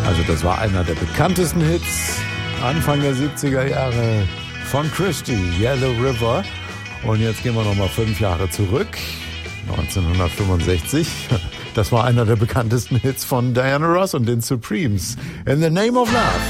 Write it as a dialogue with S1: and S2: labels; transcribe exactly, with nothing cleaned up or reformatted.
S1: Also das war einer der bekanntesten Hits Anfang der siebziger Jahre von Christie, Yellow River. Und jetzt gehen wir nochmal fünf Jahre zurück, neunzehnhundertfünfundsechzig. Das war einer der bekanntesten Hits von Diana Ross und den Supremes, In the Name of Love.